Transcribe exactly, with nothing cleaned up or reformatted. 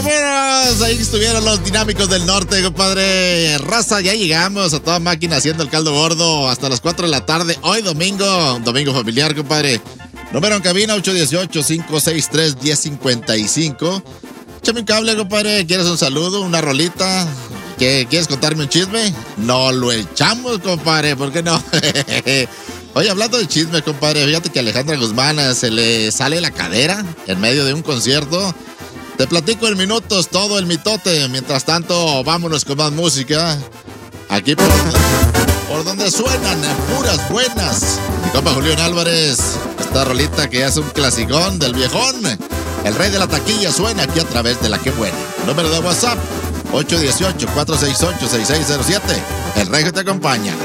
vámonos. Ahí estuvieron los Dinámicos del Norte, compadre. Raza, ya llegamos a toda máquina haciendo el caldo gordo hasta las cuatro de la tarde. Hoy domingo, domingo familiar, compadre. Número en cabina ocho uno ocho, cinco seis tres, uno cero cinco cinco. Échame un cable, compadre. ¿Quieres un saludo, una rolita? ¿Qué, ¿Quieres contarme un chisme? No lo echamos, compadre. ¿Por qué no? Oye, hablando de chisme, compadre, fíjate que a Alejandra Guzmán se le sale la cadera en medio de un concierto. Te platico en minutos todo el mitote. Mientras tanto, vámonos con más música. Aquí por, por donde suenan puras buenas. Mi compa Julián Álvarez, esta rolita que es un clasicón del viejón. El rey de la taquilla suena aquí a través de La Que Buena. Número de WhatsApp, ocho uno ocho, cuatro seis ocho, seis seis cero siete. El rey que te acompaña.